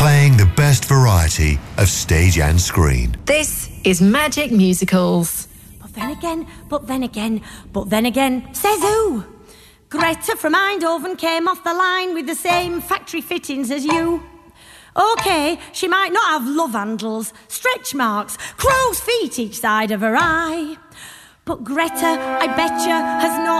playing the best variety of stage and screen. This is Magic Musicals. But then again, says who? Greta from Eindhoven came off the line with the same factory fittings as you. OK, she might not have love handles, stretch marks, crow's feet each side of her eye. But Greta, I betcha, has not